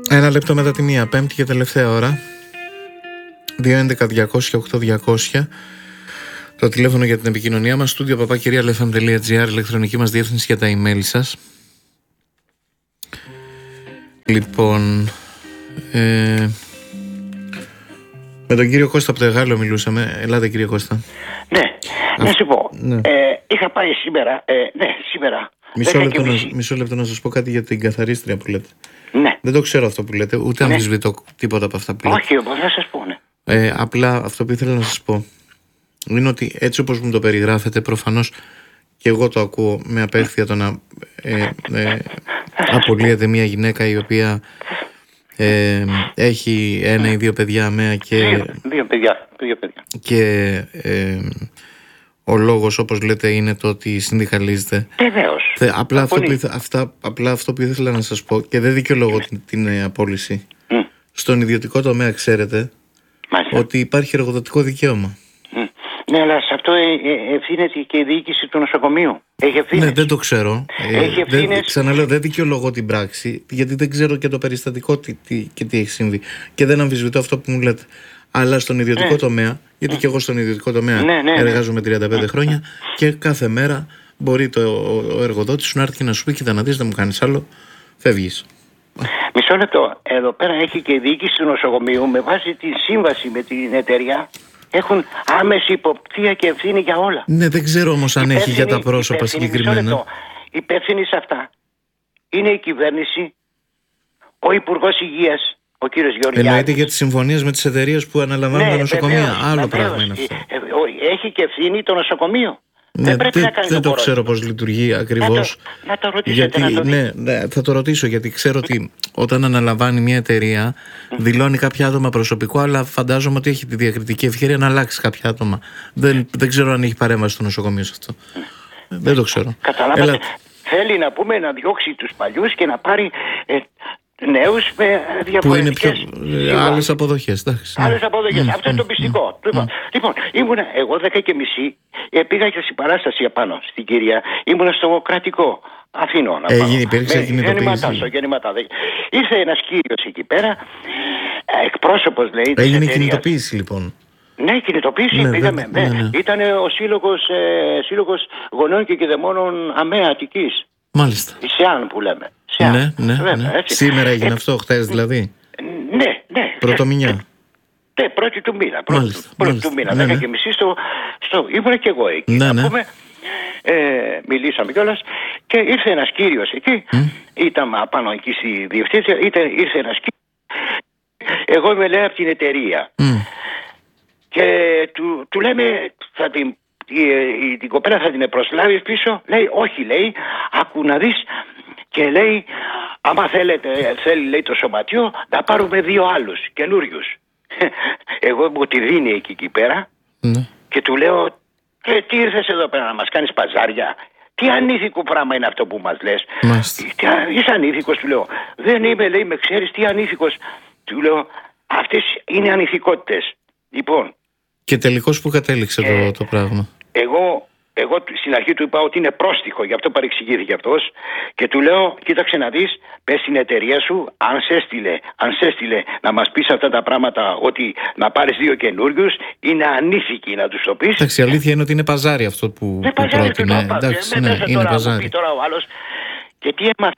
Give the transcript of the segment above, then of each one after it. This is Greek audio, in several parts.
Ένα λεπτό μετά τη μία, πέμπτη και τελευταία ώρα. 211-200-8200. Το τηλέφωνο για την επικοινωνία μας. Στούντιο papakirialfm.gr, ηλεκτρονική μας διεύθυνση για τα email σας. Λοιπόν, με τον κύριο Κώστα από το Εγάλεο μιλούσαμε. Ελάτε κύριε Κώστα. Ναι, να σου πω. Ναι. Είχα πάει σήμερα. Σήμερα. Μισό λεπτό να σας πω κάτι για την καθαρίστρια που λέτε. Ναι. Δεν το ξέρω αυτό που λέτε, ούτε αμφισβητώ τίποτα από αυτά που λέτε. Όχι, θα σας πω, ναι. Απλά αυτό που ήθελα να σας πω είναι ότι έτσι όπως μου το περιγράφετε, προφανώς και εγώ το ακούω με απέχθεια το να απολύεται μια γυναίκα η οποία έχει ένα ή δύο παιδιά αμαία και δύο παιδιά. Και ο λόγος, όπως λέτε, είναι το ότι συνδικαλίζεται. Βεβαίως. Απλά αυτό που ήθελα να σας πω, και δεν δικαιολογώ την απόλυση. Στον ιδιωτικό τομέα ξέρετε ότι υπάρχει εργοδοτικό δικαίωμα. Ναι, αλλά σε αυτό ευθύνεται και η διοίκηση του νοσοκομείου. Έχει ευθύνες. Ναι, δεν το ξέρω. Ξαναλέω, δεν δικαιολογώ την πράξη, γιατί δεν ξέρω και το περιστατικό και τι έχει συμβεί. Και δεν αμφισβητώ αυτό που μου λέτε. Αλλά στον ιδιωτικό τομέα, γιατί και εγώ στον ιδιωτικό τομέα εργάζομαι 35 χρόνια και κάθε μέρα μπορεί ο εργοδότης σου να έρθει και να σου πει: κοίτα να δεις, δεν μου κάνεις άλλο, φεύγεις. Μισό λεπτό. Εδώ πέρα έχει και η διοίκηση του νοσοκομείου με βάση τη σύμβαση με την εταιρεία. Έχουν άμεση υποπτία και ευθύνη για όλα. Ναι, δεν ξέρω όμως αν έχει για τα πρόσωπα συγκεκριμένα. Υπεύθυνη σε αυτά είναι η κυβέρνηση, ο Υπουργός Υγείας, ο κύριος Γεωργιάδης. Εννοείται για τις συμφωνίες με τις εταιρείες που αναλαμβάνουν τα νοσοκομεία. Άλλο πράγμα είναι αυτό. Έχει και ευθύνη το νοσοκομείο. Δεν το ξέρω πώς λειτουργεί ακριβώς. Να το ρωτήσετε. Ναι, θα το ρωτήσω, γιατί ξέρω ότι όταν αναλαμβάνει μια εταιρεία δηλώνει κάποια άτομα προσωπικό, αλλά φαντάζομαι ότι έχει τη διακριτική ευκαιρία να αλλάξει κάποια άτομα. Δεν ξέρω αν έχει παρέμβαση στο νοσοκομείο σε αυτό. Δεν το ξέρω. Καταλάβατε. Θέλει να πούμε να διώξει τους παλιούς και να πάρει νέους με διαφορετικές. Που είναι πιο άλλες αποδοχές. Άλλες αποδοχές. Αυτό είναι το πιστικό. Λοιπόν, ήμουνα εγώ 10:30, πήγα και στην παράσταση απάνω στην κυρία. Ήμουνα στο κρατικό Αθηνών. Υπήρξε κινητοποίηση. Ήρθε ένας κύριος εκεί πέρα, εκπρόσωπος λέει. Έγινε κινητοποίηση λοιπόν. Ναι, κινητοποίηση πήγαμε. Ήταν ο σύλλογος γονέων και κηδεμόνων ΑΜΕΑ Αττικής. Μάλιστα. Η ΣΕΑΝ που λέμε. Ναι. Σήμερα έγινε αυτό, χθες δηλαδή. Ναι. Πρωτομηνιά. Ναι, πρώτη του μήνα. Πρώτη του μήνα. 10:30 ήμουν και εγώ εκεί. Μιλήσαμε κιόλας και ήρθε ένας κύριος εκεί. Ήταν απάνω εκεί στη διευθύνσια. Ήρθε ένας κύριος. Εγώ είμαι, λέει, από την εταιρεία. Και του λέμε, την κοπέλα θα την προσλάβεις πίσω. Λέει, όχι, λέει, άκου να δεις. Και λέει, άμα θέλει, λέει, το σωματιό, να πάρουμε 2 άλλους καινούριους. Εγώ μου τη δίνει εκεί πέρα και του λέω, τι ήρθες εδώ πέρα να μας κάνεις παζάρια? Τι ανήθικο πράγμα είναι αυτό που μας λες? Είσαι ανήθικος, του λέω. Δεν είμαι, λέει, με ξέρεις, τι ανήθικος? Του λέω, αυτές είναι ανηθικότητες. Λοιπόν. Και τελικώς που κατέληξε το πράγμα? Εγώ στην αρχή του είπα ότι είναι πρόστιχο, γι' αυτό παρεξηγήθηκε αυτός και του λέω, κοίταξε να δεις, πες στην εταιρεία σου, αν σε έστειλε να μας πεις αυτά τα πράγματα, ότι να πάρεις 2 καινούριους, είναι ανήθικη να τους το πεις. Εντάξει, η αλήθεια είναι ότι είναι παζάρι αυτό που πρότεινε. Εντάξει, είναι παζάρι. Τώρα ο άλλος, και τι έμαθα?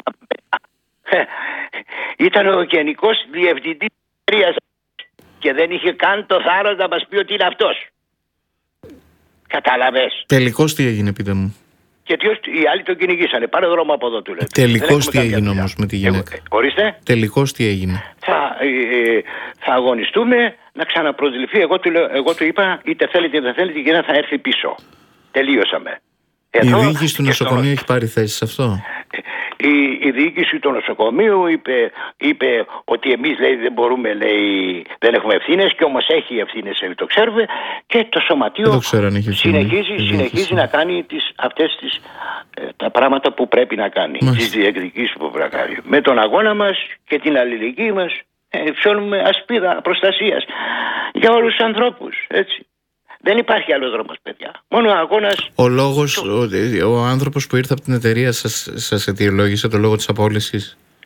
Ήταν ο γενικός διευθυντής της εταιρείας και δεν είχε καν το θάρρος να μας πει ότι είναι αυτός. Κατάλαβες? Τελικώς τι έγινε, πείτε μου? Γιατί οι άλλοι τον κυνηγήσανε. Πάρε δρόμο από εδώ, του λέει. Τελικώς τι έγινε όμως με τη γυναίκα? Ορίστε. Τελικώς τι έγινε? Θα αγωνιστούμε να ξαναπροσληφθεί. Εγώ του είπα, είτε θέλετε είτε δεν θέλετε, η γυναίκα θα έρθει πίσω. Τελείωσαμε. Η διοίκηση του νοσοκομείου έχει πάρει θέση σε αυτό? Η διοίκηση του νοσοκομείου είπε ότι εμείς, λέει, δεν μπορούμε, λέει, δεν έχουμε ευθύνες, και όμως έχει ευθύνες, το ξέρουμε, και το σωματείο συνεχίζει να κάνει τα πράγματα που πρέπει να κάνει, τις διεκδικήσεις που πρέπει να κάνει. Με τον αγώνα μας και την αλληλεγγύη μας ψώνουμε ασπίδα προστασίας για όλους τους ανθρώπους, έτσι. Δεν υπάρχει άλλος δρόμος, παιδιά. Μόνο ο αγώνας. Ο άνθρωπος που ήρθε από την εταιρεία σας αιτιολόγησε το λόγο της απόλυσης?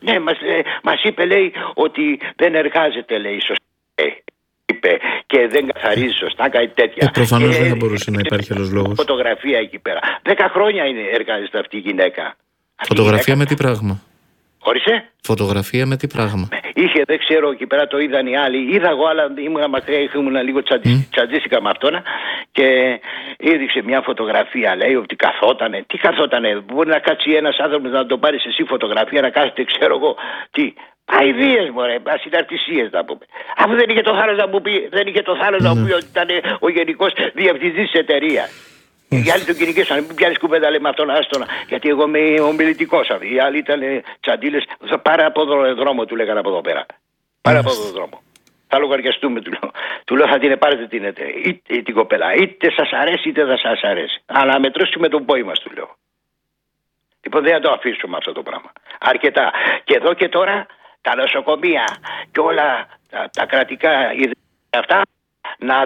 Ναι, μας είπε, λέει, ότι δεν εργάζεται, λέει, σωστά. Είπε, και δεν καθαρίζει σωστά, κάτι τέτοια. Προφανώς δεν θα μπορούσε να υπάρχει άλλος λόγος. Φωτογραφία εκεί πέρα. 10 χρόνια εργάζεται αυτή η γυναίκα. Φωτογραφία με τι πράγμα? Όρισε. Φωτογραφία με τι πράγμα? Είχε, δεν ξέρω, εκεί πέρα το είδαν οι άλλοι. Είδα εγώ, αλλά ήμουν μακριά, ήμουν λίγο τσαντίστηκα με αυτόν και έδειξε μια φωτογραφία. Λέει ότι καθότανε. Τι καθότανε? Μπορεί να κάτσει ένας άνθρωπος να τον πάρεις εσύ φωτογραφία, να κάθεται, ξέρω εγώ τι. Αηδίες, μωρέ, ασυναρτησίες να πούμε. Αφού δεν είχε το θάρρος να μου πει, ότι ήταν ο γενικός διευθυντής της εταιρείας. Οι άλλοι τον κυνηγήσαν, μην πιάνεις κουβέντα, λέει, με αυτόν, άστονα. Γιατί εγώ είμαι ομιλητικός. Οι άλλοι ήταν τσαντίλες. Θα πάρε από το δρόμο, του λέγανε από εδώ πέρα. Πάρε από το δρόμο. Θα λογαριαστούμε, του λέω. Του λέω, θα την πάρετε την κοπέλα. Είτε σας αρέσει, είτε δεν σας αρέσει. Αλλά μετρήσουμε τον πόη μας, του λέω. Λοιπόν, δεν θα το αφήσουμε αυτό το πράγμα. Αρκετά. Και εδώ και τώρα τα νοσοκομεία και όλα τα κρατικά ιδρύματα αυτά να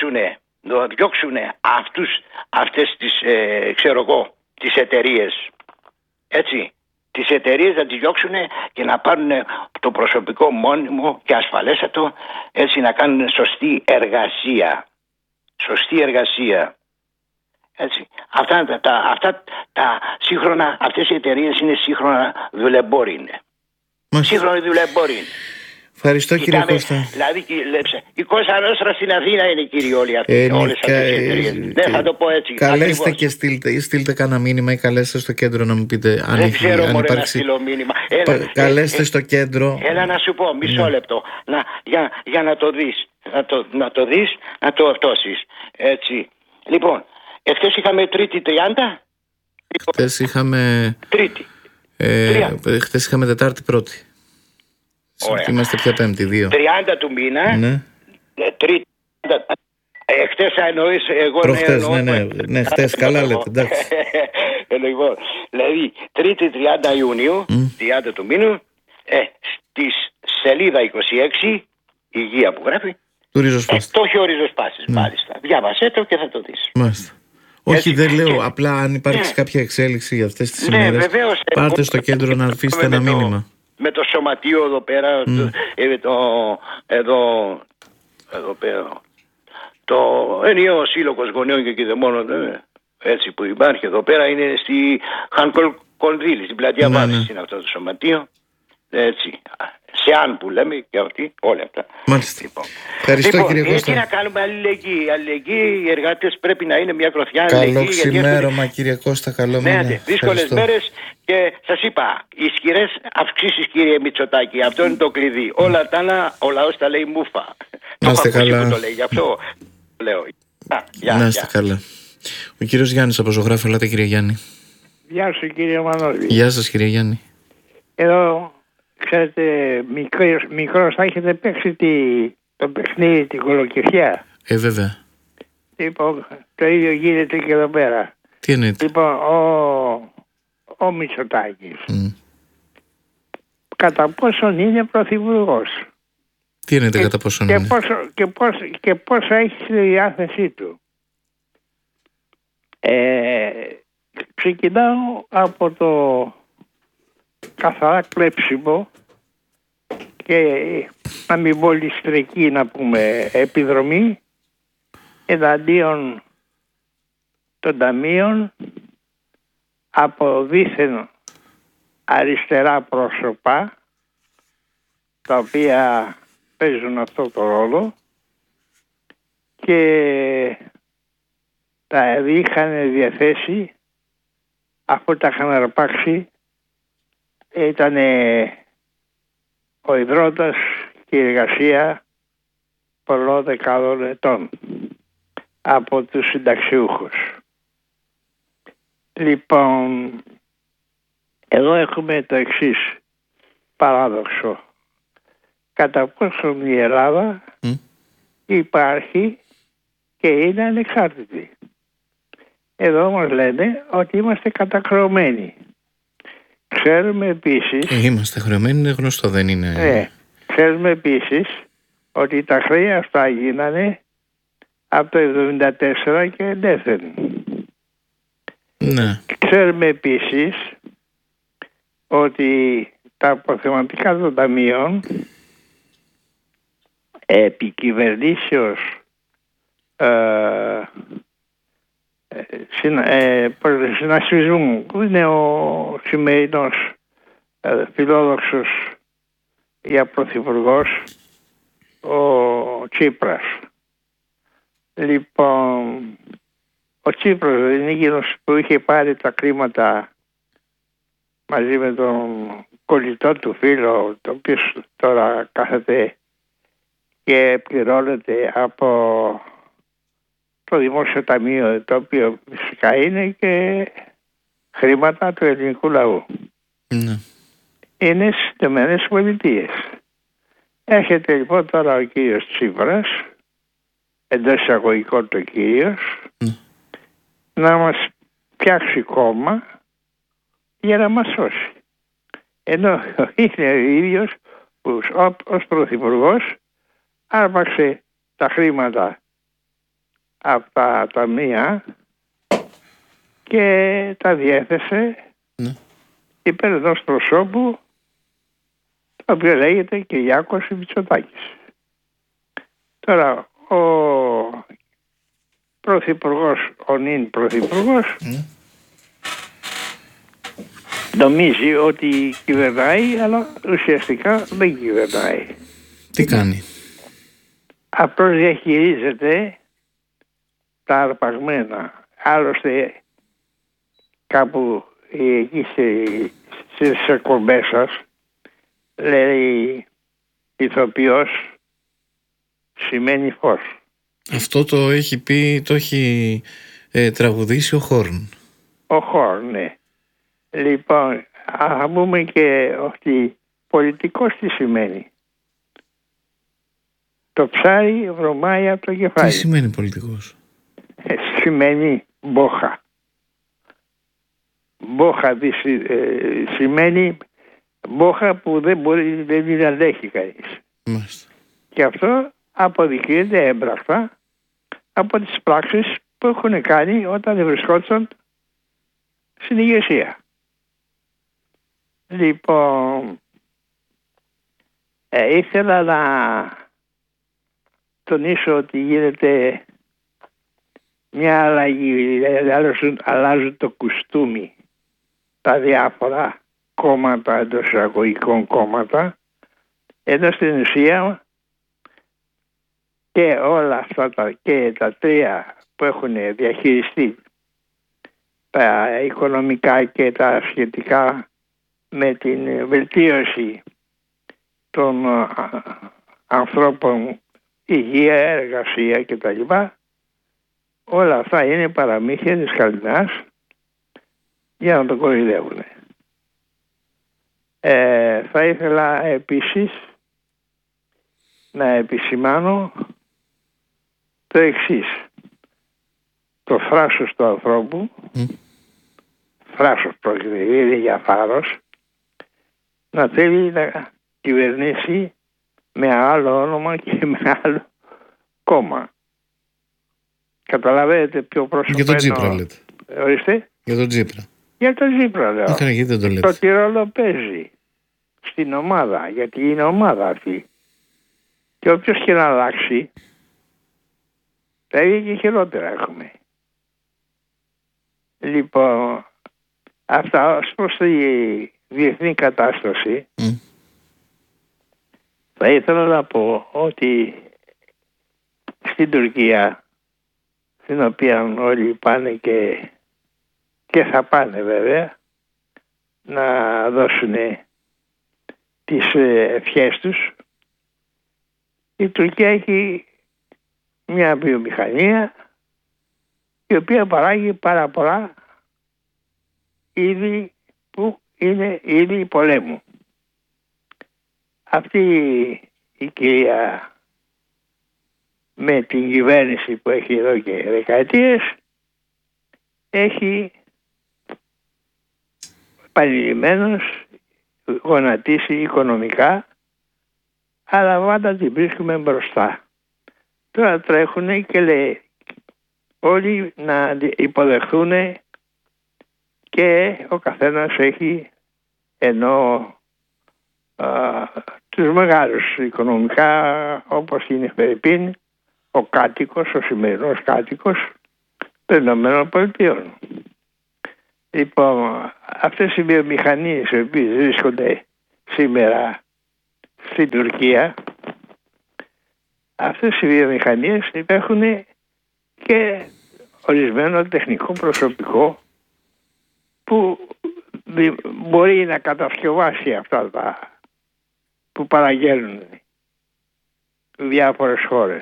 διώξουν αυτές τις, ξέρω εγώ, τις εταιρείες. Έτσι. Τις εταιρείες να τις διώξουν και να πάρουν το προσωπικό μόνιμο και ασφαλέστατο, έτσι, να κάνουν σωστή εργασία. Σωστή εργασία. Έτσι. Αυτά τα σύγχρονα, αυτές οι εταιρείες είναι σύγχρονα δουλεμπόροι είναι. Σύγχρονοι δουλεμπόροι είναι. Ευχαριστώ, κύριε Κώστα. Δηλαδή η Κώστα Νόστρα στην Αθήνα είναι, κύριοι, όλοι αυτοί. Όλες αυτές οι εταιρείες. Δεν θα το πω έτσι. Καλέστε και στείλτε κάνα μήνυμα ή καλέστε στο κέντρο να μου πείτε αν δεν ξέρω, μωρέ, να στείλω μήνυμα. Καλέστε στο κέντρο. Έλα να σου πω, μισό λεπτό. Για να το δεις. Να το δεις, να το αυτόσεις. Έτσι. Λοιπόν, εχθές είχαμε Τρίτη 30. Χθες είχαμε Τρίτη. Χθες είχαμε Τετάρτη πρώτη. Ωραία. Είμαστε πια Πέμπτη, 2. 30 του μήνα. Ναι. Τρίτη. Χτες εννοείς, εγώ προχτές, ναι, χτες, καλά λέτε, εντάξει. Λοιπόν, δηλαδή, Τρίτη 30 Ιουνίου, 30 του μήνου, στη σελίδα 26, υγεία που γράφει, του Ριζοσπάστη. το έχει ο Ριζοσπάστης, μάλιστα. Διάβασέ το και θα το δεις. Μάλιστα. Όχι, δεν λέω, απλά αν υπάρξει κάποια εξέλιξη για αυτές τις ημέρες, πάρτε στο κέντρο να αφήσετε ένα μήνυμα. Με το σωματείο εδώ πέρα, εδώ πέρα, το ενιαίο σύλλογος γονέων και κηδεμόνων, έτσι, που υπάρχει εδώ πέρα, είναι στη Χανκολκονδύλη, στην πλατεία Βάσης είναι αυτό το σωματείο, έτσι, σε αν που λέμε και αυτοί, όλα αυτά. Μάλιστα. Ευχαριστώ, κύριε Κώστα. Τι να κάνουμε, αλληλεγγύη, οι εργάτες πρέπει να είναι μια γροθιά. Καλό ξημέρωμα, κύριε Κώστα, καλό μήνα. Ναι, δύσκολες μέρες και σας είπα, ισχυρές αυξήσεις, κύριε Μητσοτάκη, αυτό είναι το κλειδί. Όλα τα άλλα, ο λαός τα λέει μούφα. Να είστε καλά. Το λέει, γι' αυτό λέω. Να είστε καλά. Ο κύριος Γιάννης από Ζωγράφο, ελάτε, κύριε Γιάννη. Γεια σου, κύριε Μανώλη. Γεια σας, κύριε Γιάννη. Εδώ, ξέρετε, μικρός θα έχετε παίξει το παιχνίδι, την κολοκυθιά. Βέβαια. Λοιπόν, το ίδιο γίνεται και εδώ πέρα. Τι εννοείται? Λοιπόν, ο Μητσοτάκης, κατά πόσον είναι πρωθυπουργός? Τι εννοείται κατά πόσον είναι? Και πόσο έχει στη διάθεσή του. Ξεκινάω από το καθαρά κλέψιμο και να μην πω ληστρική, να πούμε, επιδρομή εναντίον των ταμείων από δίθεν αριστερά πρόσωπα, τα οποία παίζουν αυτό το ρόλο και τα είχαν διαθέσει, αφού τα είχαν αρπάξει. Ήταν ο ιδρώτας και η εργασία πολλών δεκάδων ετών από τους συνταξιούχους. Λοιπόν, εδώ έχουμε το εξής παράδοξο. Κατά πόσον η Ελλάδα υπάρχει και είναι ανεξάρτητη. Εδώ όμως λένε ότι είμαστε καταχρεωμένοι. Ξέρουμε επίσης... Είμαστε χρεωμένοι, είναι γνωστό, δεν είναι? Ναι. Ξέρουμε επίσης ότι τα χρέη αυτά γίνανε από το 1974 και εντέθεν. Ναι. Ξέρουμε επίσης ότι τα αποθεματικά των ταμείων επί κυβερνήσεως συνασπισμού, που είναι ο σημερινός φιλόδοξος για πρωθυπουργός, ο Τσίπρας. Λοιπόν, ο Τσίπρας δεν είναι εκείνος που είχε πάρει τα χρήματα μαζί με τον κολλητό του φίλο, το οποίο τώρα κάθεται και πληρώνεται από το Δημόσιο Ταμείο, το οποίο φυσικά είναι και χρήματα του ελληνικού λαού. Ναι. Είναι στις Ηνωμένες Πολιτείες. Έρχεται λοιπόν τώρα ο κύριος Τσίπρας, εντός εισαγωγικών το κύριος, να μας φτιάξει κόμμα για να μας σώσει. Ενώ είναι ο ίδιος που ως πρωθυπουργός άρπαξε τα χρήματα από τα ταμεία και τα διέθεσε υπέρ ενός προσώπου, το οποίο λέγεται Κυριάκος Μητσοτάκης. Τώρα ο πρωθυπουργός, ο νυν πρωθυπουργός, νομίζει ότι κυβερνάει, αλλά ουσιαστικά δεν κυβερνάει. Τι κάνει? Απλώς διαχειρίζεται τα αρπαγμένα. Άλλωστε κάπου εκεί στις εκπομπές σας λέει ηθοποιός σημαίνει φως. Αυτό το έχει πει, το έχει τραγουδήσει ο Χόρν. Ο Χόρν, ναι. Λοιπόν, θα πούμε και ότι πολιτικός τι σημαίνει. Το ψάρι βρωμάει από το κεφάλι. Τι σημαίνει πολιτικός? Σημαίνει μπόχα. Μπόχα σημαίνει μπόχα που δεν την αντέχει κανείς. Μάλιστα. Και αυτό αποδεικνύεται έμπρακτα από τις πράξεις που έχουν κάνει όταν βρισκόντουσαν στην ηγεσία. Λοιπόν, ήθελα να τονίσω ότι γίνεται μια αλλαγή, αλλάζουν το κουστούμι τα διάφορα κόμματα, εντός εισαγωγικών κόμματα, ενώ στην ουσία και όλα αυτά και τα τρία που έχουν διαχειριστεί τα οικονομικά και τα σχετικά με την βελτίωση των ανθρώπων, υγεία, εργασία κτλ. Όλα αυτά είναι παραμύθια της Καληνάς για να τον κοροϊδεύουν. Θα ήθελα επίσης να επισημάνω το εξής. Το φράσος του ανθρώπου, φράσος πρόκειται, είναι για φάρος, να θέλει να κυβερνήσει με άλλο όνομα και με άλλο κόμμα. Καταλαβαίνετε ποιο πρόσωπο. Για τον Τσίπρα λέτε. Ορίστε. Για τον Τσίπρα. Για τον Τσίπρα λέω. Δεν το λέτε. Το τι ρόλο παίζει στην ομάδα, γιατί είναι ομάδα αυτή. Και όποιος και να αλλάξει, τα ίδια και χειρότερα έχουμε. Λοιπόν, αυτά ως προς τη διεθνή κατάσταση, θα ήθελα να πω ότι στην Τουρκία, στην οποία όλοι πάνε και θα πάνε βέβαια, να δώσουν τις ευχές τους, η Τουρκία έχει μια βιομηχανία η οποία παράγει πάρα πολλά είδη που είναι είδη πολέμου. Αυτή η κυρία με την κυβέρνηση που έχει εδώ και δεκαετίες έχει επανειλημμένως γονατίσει οικονομικά, αλλά πάντα την βρίσκουμε μπροστά. Τώρα τρέχουν και λέει όλοι να υποδεχθούν και ο καθένας έχει, ενώ τους μεγάλους οικονομικά, όπως είναι Φερρυπίν, ο κάτοικος, ο σημερινός κάτοικος των Ηνωμένων Πολιτειών. Λοιπόν, αυτές οι βιομηχανίες οι οποίες βρίσκονται σήμερα στην Τουρκία, αυτές οι βιομηχανίες υπάρχουν και ορισμένο τεχνικό προσωπικό που μπορεί να κατασκευάσει αυτά τα που παραγγέλνουν διάφορες χώρες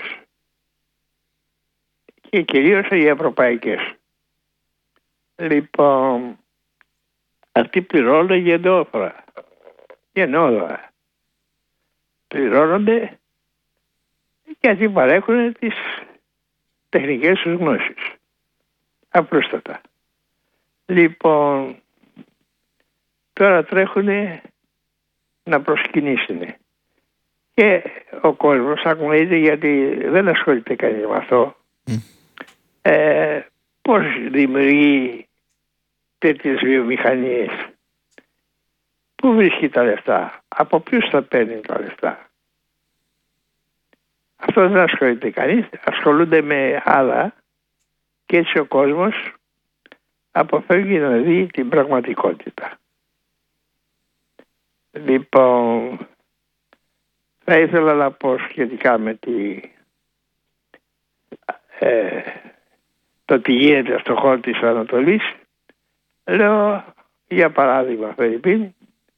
και κυρίως οι ευρωπαϊκές. Λοιπόν, αυτοί πληρώνονται γενναιόδωρα. Πληρώνονται γιατί παρέχουν τις τεχνικές τους γνώσεις. Απλούστατα. Λοιπόν, τώρα τρέχουν να προσκυνήσουν. Και ο κόσμος αγνοείται γιατί δεν ασχολείται κανείς με αυτό. Πώς δημιουργεί τέτοιες βιομηχανίες, πού βρίσκει τα λεφτά, από ποιους θα παίρνει τα λεφτά. Αυτό δεν ασχολείται κανείς, ασχολούνται με άλλα και έτσι ο κόσμος αποφεύγει να δει την πραγματικότητα. Λοιπόν, θα ήθελα να πω σχετικά με το τι γίνεται στο χώρο της Ανατολής. Λέω, για παράδειγμα, Φερρυπίν,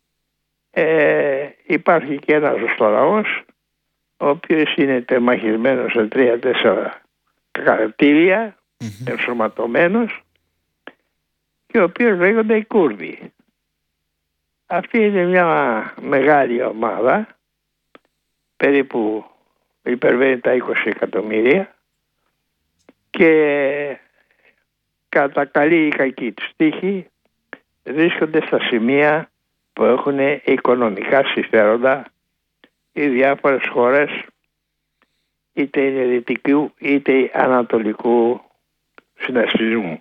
υπάρχει και ένας ζωστολαός, ο οποίος είναι τεμαχισμένος σε 3-4 κρατήρια, ενσωματωμένος, και ο οποίος λέγονται οι Κούρδοι. Αυτή είναι μια μεγάλη ομάδα, περίπου υπερβαίνει τα 20 εκατομμύρια, και κατά καλή ή κακή τους τύχη βρίσκονται στα σημεία που έχουν οικονομικά συμφέροντα οι διάφορες χώρες, είτε είναι δυτικού είτε ανατολικού συνασπισμού.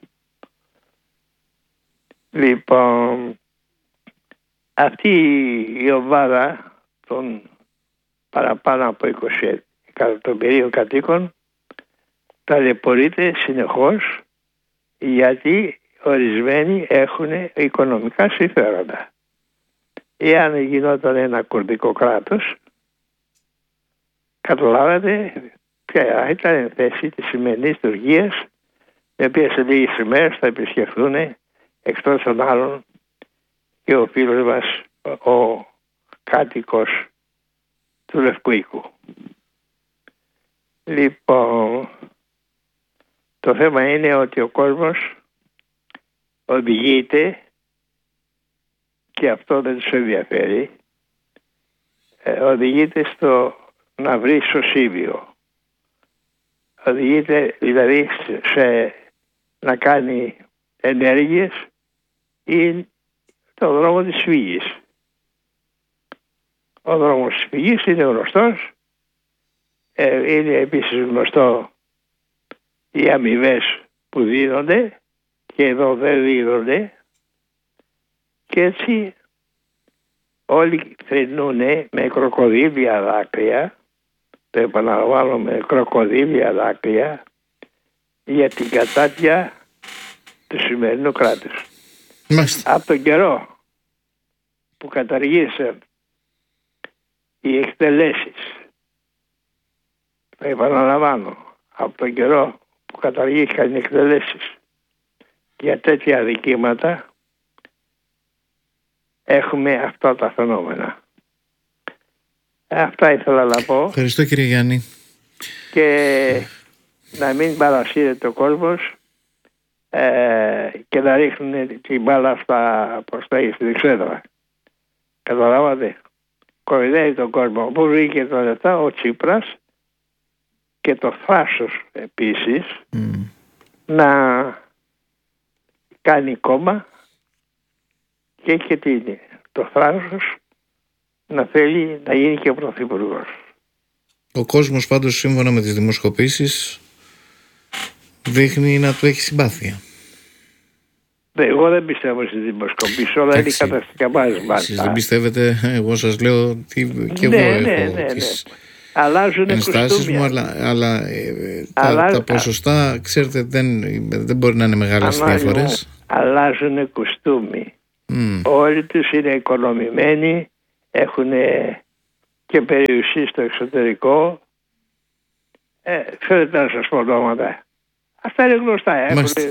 Λοιπόν, αυτή η ομάδα των παραπάνω από 20 εκατομμυρίων κατοίκων ταλαιπωρείται συνεχώς γιατί ορισμένοι έχουν οικονομικά συμφέροντα. Εάν γινόταν ένα κουρδικό κράτος, καταλάβατε ποια ήταν η θέση της σημερινής Τουρκίας, η οποία σε λίγες ημέρες θα επισκεφθούν εκτός των άλλων και ο φίλος μας ο κάτοικος του Λευκού Οίκου. Λοιπόν, το θέμα είναι ότι ο κόσμος οδηγείται, και αυτό δεν τους ενδιαφέρει, οδηγείται στο να βρει σωσίβιο. Οδηγείται δηλαδή να κάνει ενέργειες ή το δρόμο της φυγής. Ο δρόμος της φυγής είναι γνωστός. Είναι επίσης γνωστό οι αμοιβές που δίνονται, και εδώ δεν δίνονται, και έτσι όλοι θρηνούν με κροκοδίλια δάκρυα, το επαναλαμβάνω, με κροκοδίλια δάκρυα, για την κατάτια του σημερινού κράτους. Από τον καιρό που καταργήσαν οι εκτελέσεις, το επαναλαμβάνω, από τον καιρό που καταργήθηκαν οι εκτελέσεις για τέτοια αδικήματα, έχουμε αυτά τα φαινόμενα. Αυτά ήθελα να πω. Ευχαριστώ, κύριε Γιάννη. Και να μην παρασύρεται ο κόσμος και να ρίχνουν την μπάλα στην εξέδρα. Καταλάβατε. Κοροϊδεύει τον κόσμο. Πού βρήκε τα λεφτά ο Τσίπρας και το θράσος επίσης να κάνει κόμμα, και έχει και το θράσος να θέλει να γίνει και πρωθυπουργός. Ο κόσμος πάντως, σύμφωνα με τις δημοσκοπήσεις, δείχνει να του έχει συμπάθεια. Εγώ δεν πιστεύω στις δημοσκοπήσεις, όλα είναι καταστικά μάλιστα. Εσείς δεν πιστεύετε, εγώ σας λέω ότι και εγώ έχω τις ενστάσεις μου, αλλά τα ποσοστά, ξέρετε, δεν μπορεί να είναι μεγάλες διαφορές. Αλλάζουν κουστούμι. Όλοι τους είναι οικονομημένοι, έχουν και περιουσίες στο εξωτερικό. Θέλετε να σας πω ονόματα. Αυτά είναι γνωστά.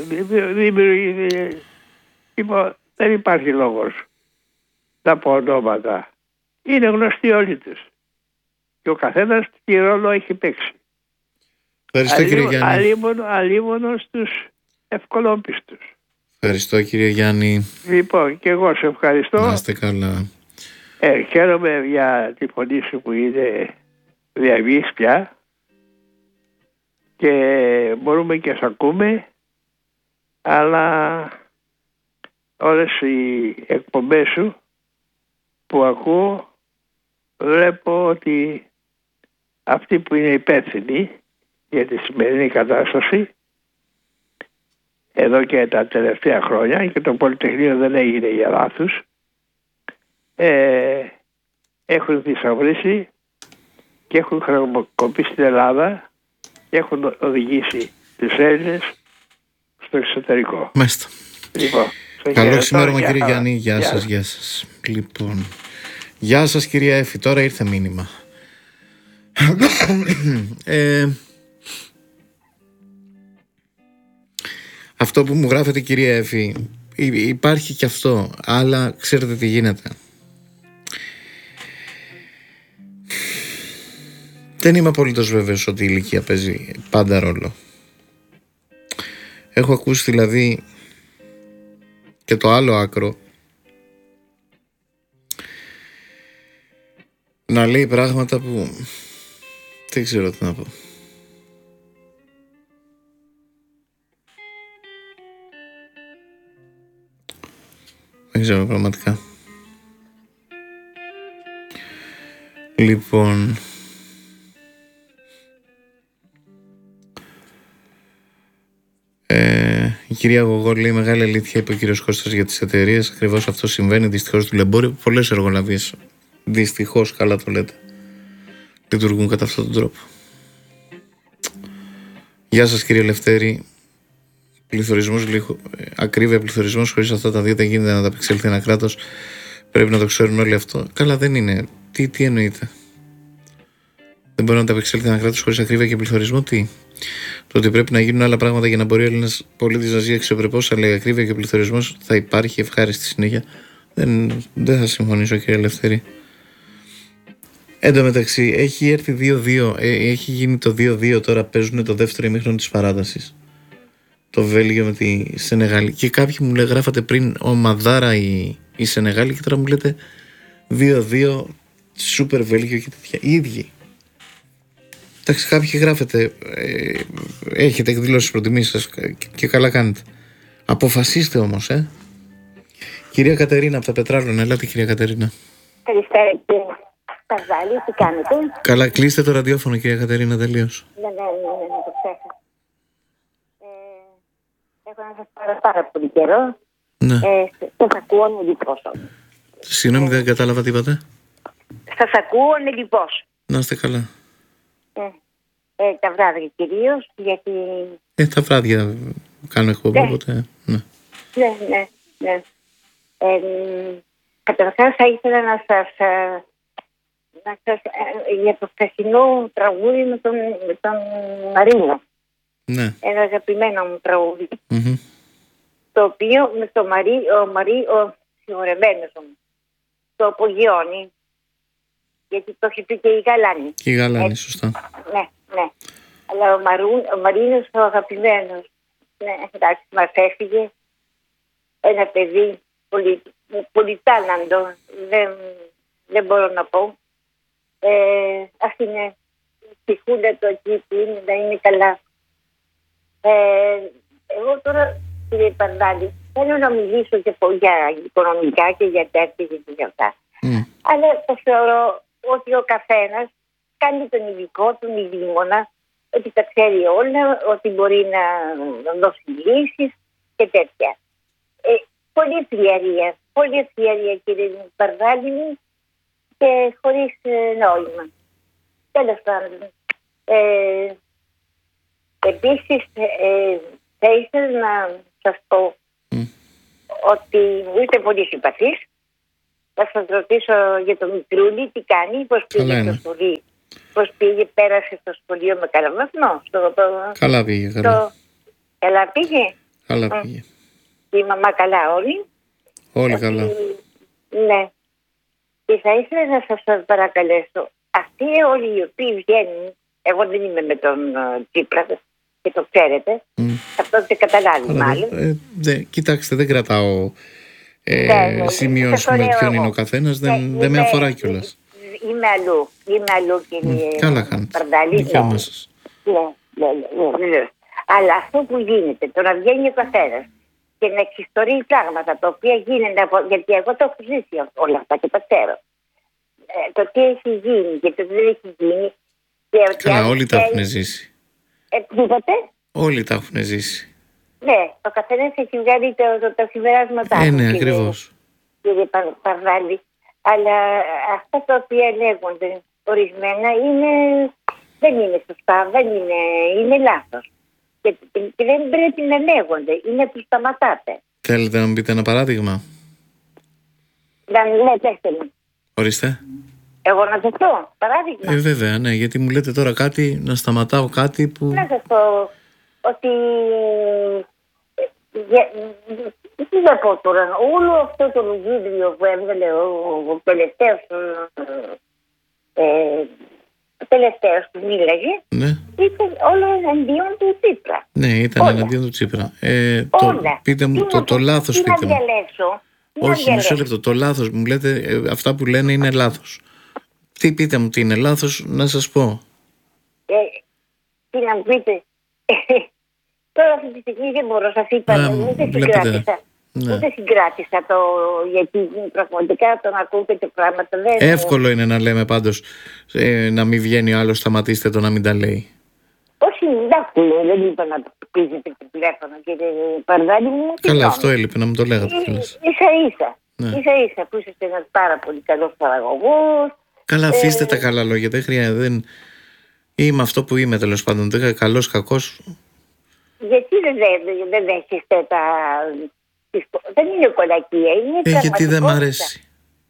Δεν υπάρχει λόγος να πω ονόματα. Είναι γνωστοί όλοι τους. Και ο καθένας τι ρόλο έχει παίξει. Ευχαριστώ, κύριε Γιάννη. Αλίμονο στους ευκολόπιστους. Ευχαριστώ, κύριε Γιάννη. Λοιπόν, και εγώ σε ευχαριστώ. Να είστε καλά. Χαίρομαι για τη φωνή σου που είναι διαβής πια. Και μπορούμε και σε ακούμε, αλλά όλες οι εκπομπές σου που ακούω βλέπω ότι αυτοί που είναι υπεύθυνοι για τη σημερινή κατάσταση εδώ και τα τελευταία χρόνια, και το Πολυτεχνείο δεν έγινε για λάθος, έχουν θησαυρίσει και έχουν χρησιμοποιήσει την Ελλάδα και έχουν οδηγήσει τους Έλληνες στο εξωτερικό. Μάλιστα. Λοιπόν, καλό ξημέρωμα, κύριε Γιάννη. Γεια σας, γεια σας. Λοιπόν, γεια σας, κυρία Έφη. Τώρα ήρθε μήνυμα. Αυτό που μου γράφετε, κυρία Έφη, υπάρχει και αυτό, αλλά ξέρετε τι γίνεται. Δεν είμαι απολύτως βέβαιος ότι η ηλικία παίζει πάντα ρόλο. Έχω ακούσει δηλαδή και το άλλο άκρο να λέει πράγματα που δεν ξέρω τι να πω. Δεν ξέρω πραγματικά. Λοιπόν, η κυρία Γογό λέει: μεγάλη αλήθεια, είπε ο κύριος Κώστας για τις εταιρείες. Ακριβώς αυτό συμβαίνει δυστυχώς του λεμπόριου. Πολλές εργολαβίες, δυστυχώς, καλά το λέτε, λειτουργούν κατά αυτόν τον τρόπο. Γεια σας, κύριε Λευτέρη. Πληθωρισμός, ακρίβεια, πληθωρισμός, χωρίς αυτά τα δύο δεν γίνεται να ανταπεξέλθει ένα κράτος. Πρέπει να το ξέρουν όλοι αυτό. Καλά, δεν είναι. Τι εννοείται? Δεν μπορεί να ανταπεξέλθει ένα κράτος χωρίς ακρίβεια και πληθωρισμό? Τι? Το ότι πρέπει να γίνουν άλλα πράγματα για να μπορεί ο Έλληνας πολίτης να ζει αξιοπρεπώς, αλλά η ακρίβεια και ο πληθωρισμός θα υπάρχει ευχάριστη συνέχεια. Δεν θα συμφωνήσω, κύριε Ελευθερή. Εν τω μεταξύ, έχει έρθει 2-2, έχει γίνει το 2-2, τώρα παίζουν το δεύτερο ημίχρονο της παράτασης. Το Βέλγιο με τη Σενεγάλη. Και κάποιοι μου γράφατε πριν ομαδάρα η Σενεγάλη, και τώρα μου λέτε 2-2, σούπερ Βέλγιο και τέτοια. Οι ίδιοι. Εντάξει, κάποιοι γράφετε, έχετε εκδηλώσει προτιμήσεις σας και καλά κάνετε. Αποφασίστε όμως, Κυρία Κατερίνα από τα Πετράλωνα, ελάτε, κυρία Κατερίνα. Καλησπέρα, κύριε Παζάλη, τι κάνετε? Καλά, κλείστε το ραδιόφωνο, κυρία Κατερίνα, τελείως. Ναι, το ξέχασα. Έχω να σας πάρω πάρα πολύ καιρό. Ναι. Σας ακούω νελιπώς. Συγγνώμη, δεν κατάλαβα τι είπατε. Σας ακούω νελιπώς. Να είστε καλά. Τα βράδια κυρίως, γιατί... Τα βράδια κάνω εκπομπή, οπότε... Ναι. Καταρχάς θα ήθελα να σας για το χθεσινό τραγούδι με τον Μαρίνο. Ναι. Ένα αγαπημένο μου τραγούδι. Mm-hmm. Το οποίο με το ο συγχωρεμένος μου το απογειώνει, γιατί το έχει πει και η Γαλάνη. Και η Γαλάνη, σωστά. Ναι. Αλλά ο Μαρίνος ο αγαπημένος, εντάξει, μας έφυγε. Ένα παιδί πολύ τάλαντο, δεν μπορώ να πω. Ας είναι ψυχούλα το εκεί που είναι, να είναι καλά. Εγώ τώρα, κύριε Παρδάλη, θέλω να μιλήσω και για οικονομικά και για τέτοια και για αυτά. Αλλά το θεωρώ ότι ο καθένας κάνει τον ειδικό, τον ειδήμονα, ότι τα ξέρει όλα, ότι μπορεί να δώσει λύσεις και τέτοια. Πολύ ευκαιρία κύριε Παρδάλη μου και χωρίς νόημα. Τέλος πάντων. Επίσης θα ήθελα να σας πω ότι μου είστε πολύ συμπαθείς. Θα σας ρωτήσω για το Μικρούλη τι κάνει, πώς πήγε στο σχολείο. Πώς πήγε, πέρασε στο σχολείο με καλό βαθμό. Καλά πήγε. Καλά πήγε. Καλά πήγε. Η μαμά καλά όλοι. Όλοι καλά. Ναι. Και θα ήθελα να σας παρακαλέσω, αυτοί όλοι οι οποίοι βγαίνουν, εγώ δεν είμαι με τον Τσίπρα και το ξέρετε, αυτό δεν καταλάβει μάλλον. Κοιτάξτε, δεν κρατάω σημειώσεις με ποιον είναι ο καθένας, δεν με αφορά κιόλας. Είμαι αλλού κύριε Παρδάλη. Δικαίωμα σας. Ναι. Αλλά αυτό που γίνεται, το να βγαίνει ο καθένας και να εξιστορεί πράγματα τα οποία γίνονται, γιατί εγώ το έχω ζήσει όλα αυτά και τα ξέρω. Το τι έχει γίνει και το τι δεν έχει γίνει. Καλά, όλοι τα έχουν ζήσει. Είπατε? Όλοι τα έχουν ζήσει. Ναι, ο καθένας έχει βγάλει τα συμπεράσματά του. Ναι, ακριβώς. Κύριε Παρδάλη. Αλλά αυτά τα οποία λέγονται ορισμένα δεν είναι σωστά, είναι λάθος. Και δεν πρέπει να λέγονται, είναι που σταματάτε. Θέλετε να μου πείτε ένα παράδειγμα? Ναι, πέστε μου. Ορίστε. Εγώ να σας πω παράδειγμα? Βέβαια, ναι, γιατί μου λέτε τώρα κάτι, να σταματάω κάτι που... Να σας πω ότι... Τι να πω τώρα, όλο αυτό το λογίδριο που έβγαλε ο τελευταίος που μίλαγε, ήταν όλο εναντίον του Τσίπρα. Ναι, ήταν εναντίον του Τσίπρα. Πείτε μου το λάθος, πείτε μου. Όχι, μισό λεπτό, το λάθος μου λέτε, αυτά που λένε είναι λάθος. Τι πείτε μου τι είναι λάθος, να σας πω. Τι να μου πείτε. Τώρα αυτή τη στιγμή δεν μπορώ, σας είπα, ούτε συγκράτησα το, γιατί πραγματικά το να ακούτε και πράγματα δεν... Εύκολο είναι να λέμε πάντως, να μην βγαίνει ο άλλος, σταματήστε το να μην τα λέει. Όχι, εντάξει, δεν είπα να το πείζετε το τηλέφωνο, κύριε Παρδάλη μου. Καλά, αυτό έλειπε να μου το λέγατε. Ίσα-ίσα που είσαστε ένας πάρα πολύ καλός παραγωγός. Καλά, αφήστε τα καλά λόγια, δεν χρειάζεται, είμαι αυτό που είμαι τέλος πάντων, καλός, κακός. Γιατί δεν δέχεστε δεν είναι κολακία, είναι πραγματικότητα. Γιατί δεν μ' αρέσει.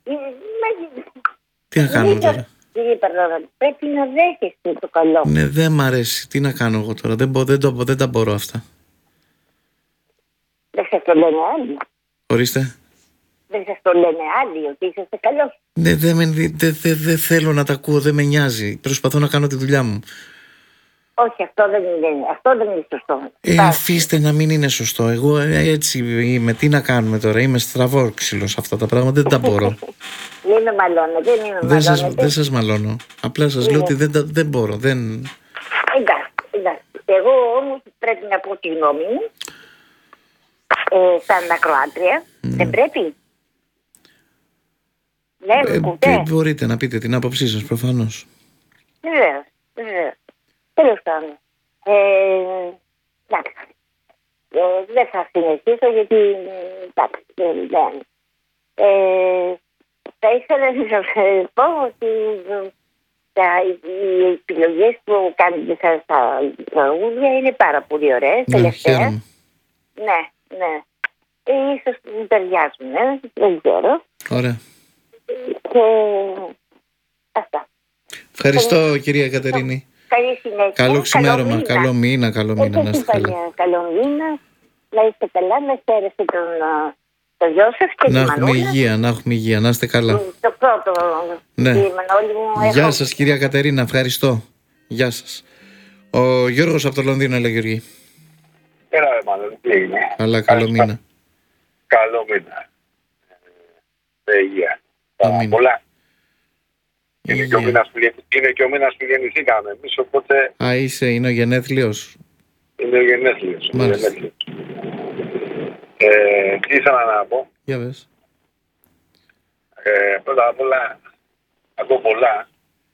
Τι να κάνουμε τώρα. Κύριε Παρδάλη, πρέπει να δέχεστε το καλό. Ναι, δεν μ' αρέσει. Τι να κάνω εγώ τώρα. Δεν τα μπορώ αυτά. Δεν σας το λένε άλλοι. Ορίστε. Δεν σας το λένε άλλοι ότι είσαστε καλός. Ναι, δεν θέλω να τα ακούω, δεν με νοιάζει. Προσπαθώ να κάνω τη δουλειά μου. Όχι, αυτό δεν είναι σωστό. Αφήστε να μην είναι σωστό. Εγώ έτσι είμαι. Τι να κάνουμε τώρα. Είμαι στραβόξυλος αυτά τα πράγματα. Δεν τα μπορώ. Μην με μαλώνετε. Δεν σας μαλώνω. Απλά σας λέω ότι δεν μπορώ. Εντάξει. Εγώ όμως πρέπει να πω τη γνώμη μου. Σαν ακροάτρια. Δεν πρέπει. Μπορείτε να πείτε την άποψή σας προφανώς. Βεβαίως. Τέλος πάντων. Εντάξει. Δεν θα συνεχίσω γιατί θα ήθελα να σας πω ότι οι επιλογές που κάνετε στα τραγούδια είναι πάρα πολύ ωραίες. Τελευταία. Ναι. Ίσως μην ταιριάζουν, δεν ξέρω. Ωραία. Και αυτά. Ευχαριστώ κυρία Κατερίνη. Καλή συνέχεια. Καλό ξημέρωμα, καλό μήνα. Να είστε καλά. Καλό μήνα, να είστε καλά, να χαίρεστε το γιο σας και να έχουμε υγεία, να είστε καλά. Το πρώτο, ναι. Γεια σας κυρία Κατερίνα, ευχαριστώ. Γεια σας. Ο Γιώργος από το Λονδίνο, λέει Γιώργη. Έλα ρε μάλλον, τι έγινε. Καλά, καλό μήνα. Καλό μήνα. Με υγεία. Πολλά. Είναι και ο μήνας που γεννηθήκαμε εμείς, οπότε... Είναι ο γενέθλιος. Είναι ο γενέθλιος. Τι ήθελα να πω. Για πες. Πρώτα απ' όλα, ακούω πολλά.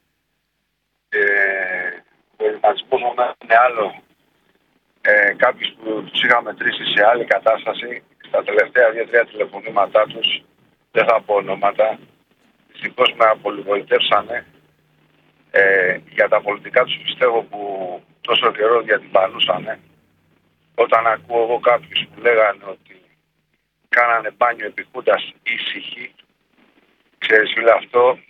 Ο ρηματισμός μου είναι άλλο. Κάποιους που τους είχαμε μετρήσει σε άλλη κατάσταση, στα τελευταία 2-3 τηλεφωνήματά τους, δεν θα πω ονόματα, δυστυχώς με απολυγοητεύσανε για τα πολιτικά τους, πιστεύω, που τόσο καιρό διατυμπανούσανε. Όταν ακούω εγώ κάποιους που λέγανε ότι κάνανε μπάνιο επί Χούντας ήσυχοι, ξέρεις φίλε, αυτό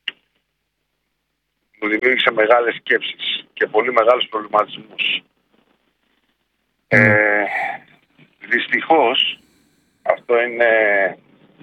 μου δημιούργησε μεγάλες σκέψεις και πολύ μεγάλους προβληματισμούς. Δυστυχώς αυτό είναι